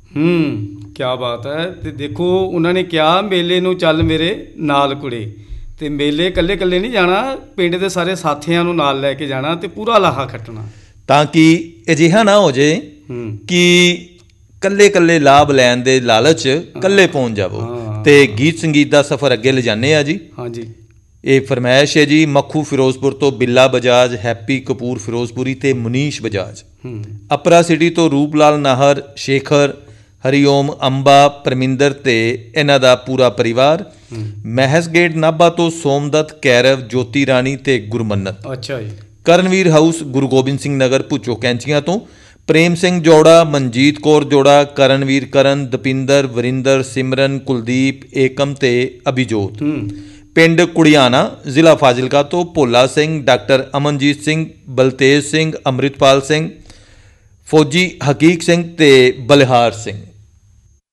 ਕਿਆ ਬਾਤ ਹੈ। ਅਤੇ ਦੇਖੋ ਉਹਨਾਂ ਨੇ ਕਿਹਾ ਮੇਲੇ ਨੂੰ ਚੱਲ ਮੇਰੇ ਨਾਲ ਕੁੜੇ, ਅਤੇ ਮੇਲੇ ਇਕੱਲੇ ਇਕੱਲੇ ਨਹੀਂ ਜਾਣਾ, ਪਿੰਡ ਦੇ ਸਾਰੇ ਸਾਥੀਆਂ ਨੂੰ ਨਾਲ ਲੈ ਕੇ ਜਾਣਾ ਅਤੇ ਪੂਰਾ ਲਾਹਾ ਖੱਟਣਾ, ਤਾਂ ਕਿ ਅਜਿਹਾ ਨਾ ਹੋ ਜਾਏ ਕਿ ਇਕੱਲੇ ਇਕੱਲੇ ਲਾਭ ਲੈਣ ਦੇ ਲਾਲਚ ਇਕੱਲੇ ਪਹੁੰਚ ਜਾਵੋ। ਅਤੇ ਗੀਤ ਸੰਗੀਤ ਦਾ ਸਫ਼ਰ ਅੱਗੇ ਲਿਜਾਨੇ ਆ ਜੀ। ਹਾਂਜੀ, ਇਹ ਫਰਮਾਇਸ਼ ਹੈ ਜੀ ਮੱਖੂ ਫਿਰੋਜ਼ਪੁਰ ਤੋਂ ਬਿੱਲਾ ਬਜਾਜ, ਹੈਪੀ ਕਪੂਰ ਫਿਰੋਜ਼ਪੁਰੀ ਅਤੇ ਮਨੀਸ਼ ਬਜਾਜ। ਅਪਰਾ ਸਿਟੀ ਤੋਂ ਰੂਪ ਲਾਲ ਨਾਹਰ, ਸ਼ੇਖਰ, ਹਰੀਓਮ, ਅੰਬਾ, ਪਰਮਿੰਦਰ ਅਤੇ ਇਹਨਾਂ ਦਾ ਪੂਰਾ ਪਰਿਵਾਰ। ਮਹਿਸ ਗੇਟ ਨਾਭਾ ਤੋਂ ਸੋਮਦੱਤ, ਕੈਰਵ, ਜੋਤੀ ਰਾਣੀ ਅਤੇ ਗੁਰਮੰਨਤ। ਅੱਛਾ ਜੀ। ਕਰਨਵੀਰ ਹਾਊਸ, ਗੁਰੂ ਗੋਬਿੰਦ ਸਿੰਘ ਨਗਰ, ਭੁੱਚੋ ਕੈਂਚੀਆਂ ਤੋਂ ਪ੍ਰੇਮ ਸਿੰਘ ਜੋੜਾ, ਮਨਜੀਤ ਕੌਰ ਜੋੜਾ, ਕਰਨਵੀਰ ਕਰਨ, ਦਪਿੰਦਰ, ਵਰਿੰਦਰ, ਸਿਮਰਨ, ਕੁਲਦੀਪ, ਏਕਮ ਅਤੇ ਅਭਿਜੋਤ। ਪਿੰਡ ਕੁੜੀਆਣਾ, ਜ਼ਿਲ੍ਹਾ ਫਾਜ਼ਿਲਕਾ ਤੋਂ ਭੋਲਾ ਸਿੰਘ, ਡਾਕਟਰ ਅਮਨਜੀਤ ਸਿੰਘ, ਬਲਤੇਜ ਸਿੰਘ, ਅੰਮ੍ਰਿਤਪਾਲ ਸਿੰਘ, ਫੌਜੀ ਹਕੀਕ ਸਿੰਘ ਅਤੇ ਬਲਿਹਾਰ ਸਿੰਘ।